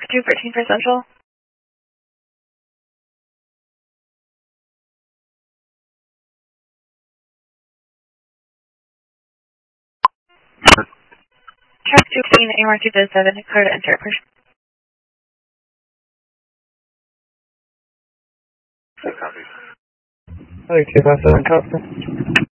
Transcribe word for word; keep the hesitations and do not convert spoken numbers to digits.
two thirteen for Central. Track two fifteen, A M R two seven, clear to enter. Copy. two five seven, copy.